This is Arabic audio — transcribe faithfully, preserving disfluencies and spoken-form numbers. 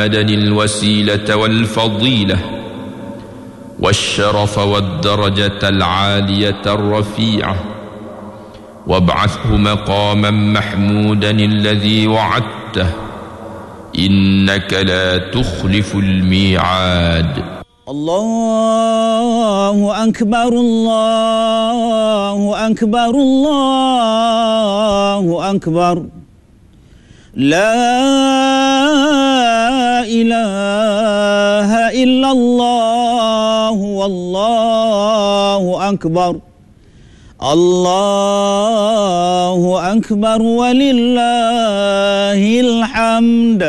محمدا الوسيلة والفضيلة والشرف والدرجة العالية الرفيعة، وابعثه مقاما محمودا الذي وعدته، إنك لا تخلف الميعاد. الله أكبر الله أكبر الله أكبر، لا إله إلا الله والله أكبر، الله أكبر ولله الحمد.